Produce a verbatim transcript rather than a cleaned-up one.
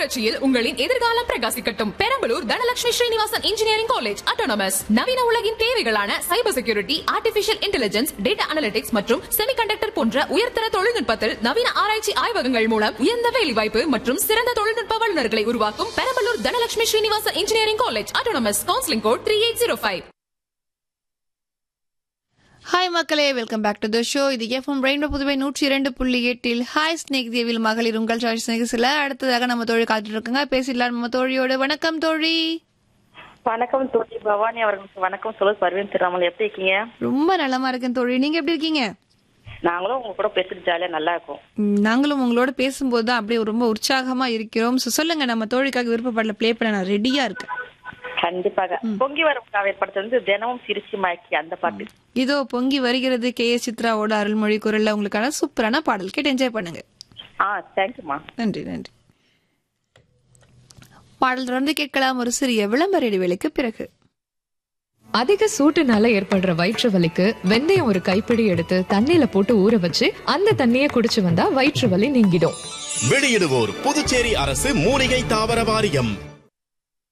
புரட்சியில் உங்களின் எதிர்காலம் பிரகாசிக்கட்டும். Perambalur Dhanalakshmi Srinivasan engineering college autonomous நவீன உலகின் தேவைகளான cyber security, artificial intelligence, data analytics மற்றும் செமிகண்டக்டர் போன்ற உயர்தர தொழில்நுட்பத்தில் நவீன ஆராய்ச்சி ஆய்வகங்கள் மூலம் உயர்ந்த வேலைவாய்ப்பு மற்றும் சிறந்த தொழில்நுட்ப வல்லுநர்களை உருவாக்கும் Perambalur Dhanalakshmi Srinivasan engineering college autonomous. Counselling code three eight zero five. Hi மக்களே, welcome back to the show. இது எஃப்எம் ரெயின்போ புதுவை நூற்றி இரண்டு புள்ளி எட்டில் ஹாய் ஸ்னேக் தேவில் மகளிர் உங்கள் சாய்ஸ் ஸ்னேக்ஸ்ல அடுத்ததாக நம்ம தோழி காத்துட்டு இருக்காங்க. பேசிடலாம் நம்ம தோழியோட. வணக்கம் தோழி. வணக்கம் தோழி பவானி அவர்களுக்கு வணக்கம். சொல்ல பர்வீன் திருராமல், எப்படி இருக்கீங்க? ரொம்ப நலமா இருக்கேன் தோழி, நீங்க எப்படி இருக்கீங்க? நாங்களும் உங்க கூட பேசிட்டு ஜாலியா நல்லா இருக்கும். நாங்களும் உங்களோட பேசும்போது தான் அப்படியே ரொம்ப உற்சாகமா இருக்கிறோம். சொல்லுங்க, நம்ம தோழிக்காக விருப்பப்படல பிளே பண்ண நான் ரெடியா இருக்கேன். கண்டிப்பாக. பொங்கி வரும் காவிய படத்துல இருந்து தினமும் சிரிச்சு மாக்கி அந்த பாட்டு இதோ பொங்கி வருகிறது. கே எஸ் சித்ராவோட அருள்மொழி குரல்ல உங்களுக்கான சூப்பரான பாடல் கேட்டு என்ஜாய் பண்ணுங்க. ஆ தேங்க்யூமா. நன்றி நன்றி. பாடல் தொடர்ந்து கேட்கலாம் ஒரு சிறிய விளம்பர இடைவேளைக்கு பிறகு. அதிக சூட்டுனால ஏற்படுற வயிற்று வலிக்கு வெந்தயம் ஒரு கைப்பிடி எடுத்து தண்ணியில போட்டு ஊற வச்சு அந்த தண்ணியை குடிச்சு வந்தா வயிற்று வலி நீங்கிடும். வெளியிடுவோர் புதுச்சேரி அரசு மூலிகை தாவர வாரியம்.